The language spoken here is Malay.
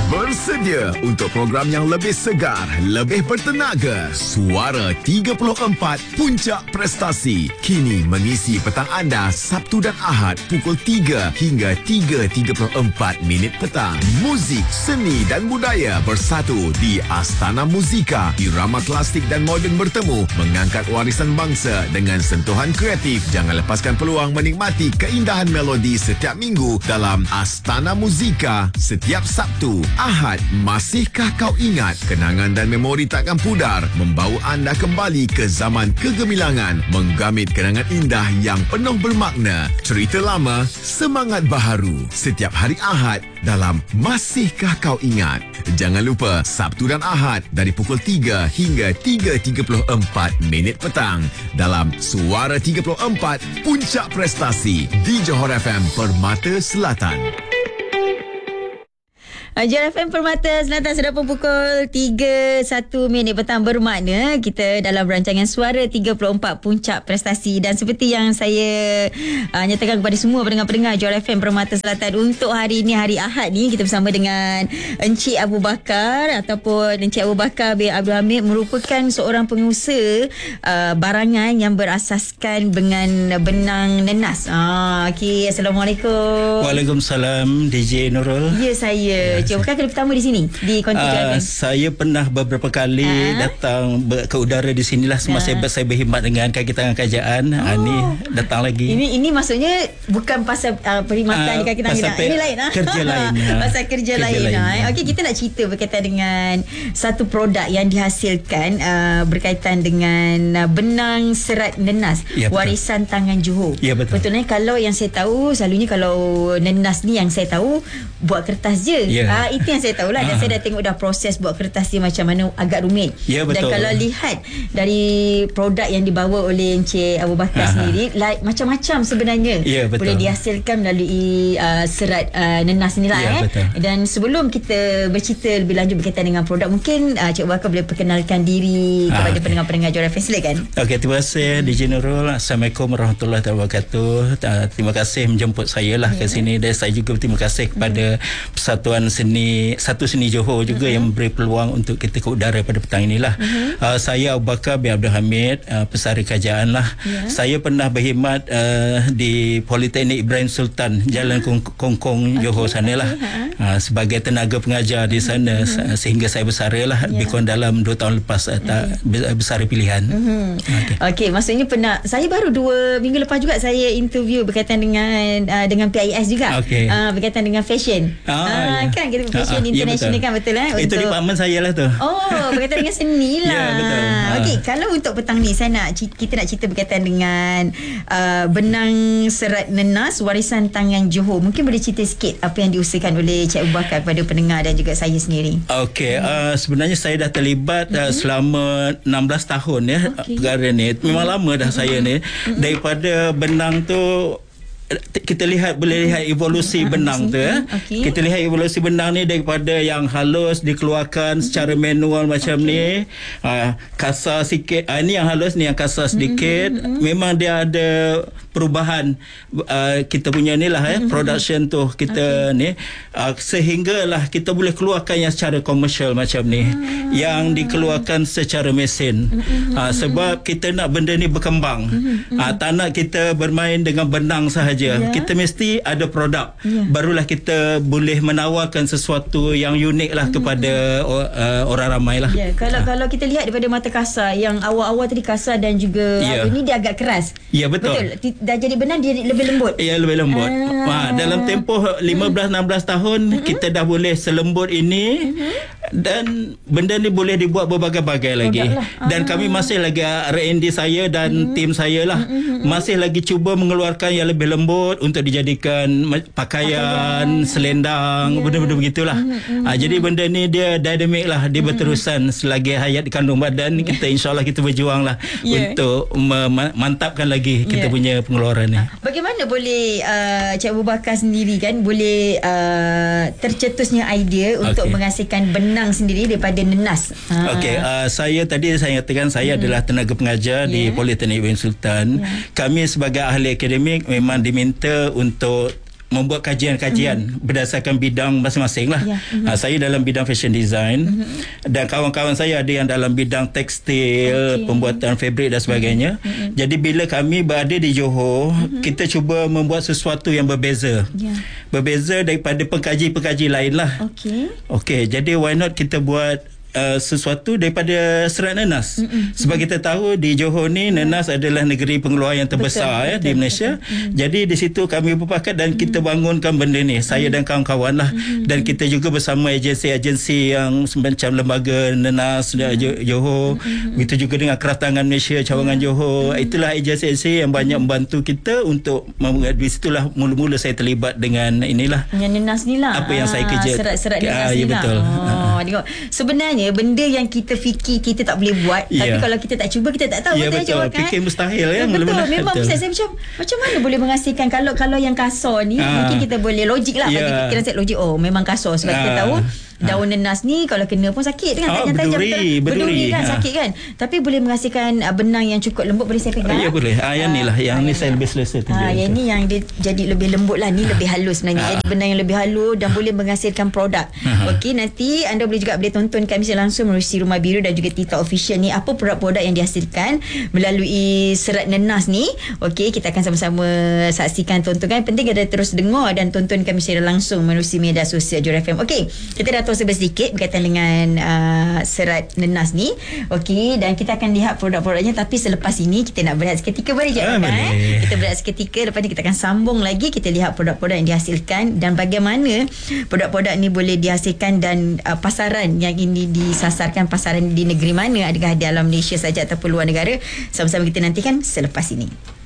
Bersedia untuk program yang lebih segar, lebih bertenaga. Suara 34 Puncak Prestasi. Kini mengisi petang anda Sabtu dan Ahad pukul 3 hingga 3.34 minit petang. Muzik, seni dan budaya bersatu di Astana Muzika. Irama klasik dan moden bertemu, mengangkat warisan bangsa dengan sentuhan kreatif. Jangan lepaskan peluang menikmati keindahan melodi setiap minggu dalam Astana Muzika setiap Sabtu. Ahad, masihkah kau ingat? Kenangan dan memori takkan pudar, membawa anda kembali ke zaman kegemilangan, menggamit kenangan indah yang penuh bermakna. Cerita lama, semangat baharu. Setiap hari Ahad dalam Masihkah Kau Ingat. Jangan lupa, Sabtu dan Ahad dari pukul 3 hingga 3.34 minit petang dalam Suara 34 Puncak Prestasi di Johor FM Permata Selatan. Johor FM Permata Selatan sudah pun pukul 3.1 minit petang, bermakna kita dalam rancangan Suara 34 Puncak Prestasi. Dan seperti yang saya nyatakan kepada semua pendengar-pendengar Johor FM Permata Selatan, untuk hari ini, hari Ahad ni, kita bersama dengan Encik Abu Bakar ataupun Encik Abu Bakar bin Abdul Hamid, merupakan seorang pengusaha barangan yang berasaskan dengan benang nenas. Okey, Assalamualaikum. Waalaikumsalam, DJ Nurul. Ya, saya Cik Bakar kali pertama di sini di Konti Kelantan. Saya pernah beberapa kali datang ke udara di sinilah semasa saya berkhidmat dengan kaki tangan kerajaan. Ni datang lagi. Ini maksudnya bukan pasal perkhidmatan di kaki tangan. Ini lain kerja lain. Pasal kerja lain. Okey, kita nak cerita berkaitan dengan satu produk yang dihasilkan berkaitan dengan benang serat nenas, ya, warisan tangan Johor. Ya, betul. Betulnya kalau yang saya tahu, selalunya kalau nenas ni yang saya tahu buat kertas je. Ya. Itu yang saya tahulah. Dan saya dah tengok dah proses buat kertas dia macam mana, agak rumit. Ya, betul. Dan kalau lihat dari produk yang dibawa oleh Encik Abu Bakar sendiri, macam-macam sebenarnya. Ya, betul. Boleh dihasilkan melalui serat nenas ni lah. Ya, betul. Dan sebelum kita bercerita lebih lanjut berkaitan dengan produk, mungkin Encik Abu Bakar boleh perkenalkan diri kepada pendengar-pendengar Johor FM. Silakan. Okey, terima kasih DJ Nurul. Assalamualaikum warahmatullahi wabarakatuh. Terima kasih menjemput saya lah ke sini. Dan saya juga berterima kasih kepada Persatuan Satu Seni Johor juga yang memberi peluang untuk kita ke udara pada petang inilah. Saya Abu Bakar bin Abdul Hamid, pesara kerajaan lah. Saya pernah berkhidmat di Politeknik Ibrahim Sultan, Jalan Kongkong, Johor sanalah. Sebagai tenaga pengajar di sana sehingga saya bersara lah, lebih kurang dalam 2 tahun lepas bersara pilihan. Okey, maksudnya pernah, saya baru 2 minggu lepas juga saya interview berkaitan dengan PIS juga. Berkaitan dengan fashion. Kan kita fashion international, kan, betul Itu departmen saya lah tu. Berkaitan dengan seni lah. Ya, betul. Okey, kalau untuk petang ni kita nak cerita berkaitan dengan benang serat nenas warisan tangan Johor. Mungkin boleh cerita sikit apa yang diusahakan oleh Cik Abu Bakar kepada pendengar dan juga saya sendiri. Okey, sebenarnya saya dah terlibat selama 16 tahun ya perkara ni. Memang lama dah saya ni. Daripada benang tu kita boleh lihat evolusi benang tu Kita lihat evolusi benang ni daripada yang halus dikeluarkan secara manual macam ni, kasar sikit, ni yang halus, ni yang kasar sedikit. Memang dia ada perubahan kita punya ni lah production tu kita ni, sehinggalah kita boleh keluarkan yang secara komersial macam ni, yang dikeluarkan secara mesin. Sebab kita nak benda ni berkembang, tak nak kita bermain dengan benang sahaja. Kita mesti ada produk, barulah kita boleh menawarkan sesuatu yang unik lah kepada orang ramai lah. Kalau kita lihat daripada mata kasar, yang awal-awal tadi kasar dan juga ini dia agak keras. Ya, betul. Dah jadi benang, dia lebih lembut. Ya, lebih lembut. Dalam tempoh 15-16 tahun kita dah boleh selembut ini. Dan benda ni boleh dibuat berbagai-bagai lagi. Dan kami masih lagi, R&D saya dan tim saya lah, masih lagi cuba mengeluarkan yang lebih lembut untuk dijadikan pakaian, selendang, benda-benda begitulah. Jadi benda ni dia dinamik lah, dia berterusan selagi hayat di kandung badan. Kita insyaAllah kita berjuang lah untuk mantapkan lagi kita punya pengeluaran ni. Bagaimana boleh Cik Abu Bakar sendiri kan boleh tercetusnya idea untuk menghasilkan benang sendiri daripada nenas? Saya tadi saya nyatakan saya adalah tenaga pengajar di Politeknik Ibrahim Sultan. Kami sebagai ahli akademik memang diminta untuk membuat kajian-kajian berdasarkan bidang masing-masing lah. Saya dalam bidang fashion design dan kawan-kawan saya ada yang dalam bidang tekstil, pembuatan fabrik dan sebagainya. Jadi bila kami berada di Johor, kita cuba membuat sesuatu yang berbeza. Berbeza daripada pengkaji-pengkaji lain lah. Okey, jadi why not kita buat sesuatu daripada serat nenas. Sebab kita tahu di Johor ni nenas adalah negeri pengeluar yang terbesar di Malaysia. Jadi di situ kami berpakat dan kita bangunkan benda ni, saya dan kawan-kawan lah. Dan kita juga bersama agensi-agensi yang semacam lembaga nenas Johor, begitu juga dengan Keraftangan Malaysia cawangan Johor. Itulah agensi-agensi yang banyak membantu kita untuk di situlah mula-mula saya terlibat dengan inilah yang nenas ni lah, apa yang saya kerja, serat-serat nenas ni lah. Betul. Tengok, sebenarnya benda yang kita fikir kita tak boleh buat, tapi kalau kita tak cuba kita tak tahu. Betul, fikir mustahil kan. Betul, memang saya macam mana boleh menghasilkan kalau yang kasar ni mungkin kita boleh logik lah, bagi kita rasa logik, memang kasar sebab kita tahu daun nenas ni kalau kena pun sakit kan, tajam-tajam berduri kan, sakit kan, tapi boleh menghasilkan benang yang cukup lembut. Boleh saya pegang? Ya boleh. Yang ni lah yang ni saya lebih selesa tunjuk. Yang ni yang dia jadi lebih lembut lah, ni lebih halus sebenarnya. Jadi benang yang lebih halus dan boleh menghasilkan produk. Okey, nanti anda boleh tonton kami langsung melalui Rumah Biru dan juga Tita Official ni, apa produk-produk yang dihasilkan melalui serat nenas ni. Okey, kita akan sama-sama saksikan, tonton kan. Penting ada terus dengar dan tonton kami secara langsung melalui media sosial Johor FM. Okey, kita dah tahu sedikit berkaitan dengan serat nenas ni. Okey, dan kita akan lihat produk-produknya, tapi selepas ini kita nak berehat seketika. Boleh je kan? Kita berehat seketika, lepas ni kita akan sambung lagi, kita lihat produk-produk yang dihasilkan dan bagaimana produk-produk ni boleh dihasilkan dan pasaran yang ini disasarkan, pasaran di negeri mana, adakah di dalam Malaysia saja ataupun luar negara. Sama-sama kita nantikan selepas ini.